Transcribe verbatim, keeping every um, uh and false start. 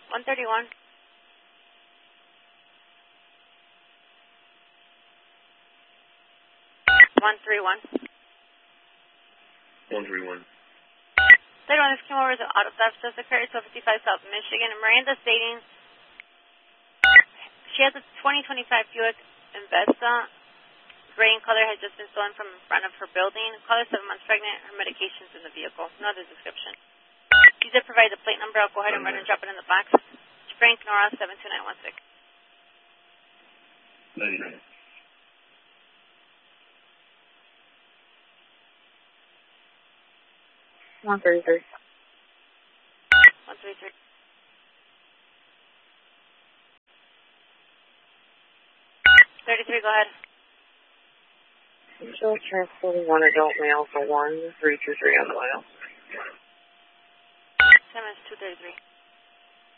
one thirty-one. one thirty-one. one thirty-one. thirty-one, this came over as an auto theft just occurred at twelve fifty-five South Michigan. And Miranda stating she has a twenty twenty-five Buick Investa. Gray in color has just been stolen from in front of her building. Caller seven months pregnant. Her medication's in the vehicle. No other description. You did provide the plate number. I'll go ahead and run and drop it in the box. Frank Nora seven two nine one six. ninety-nine. one thirty-three. one thirty-three. thirty-three, go ahead. Still transporting one adult male for one three two three on the mile. Simmons two thirty-three.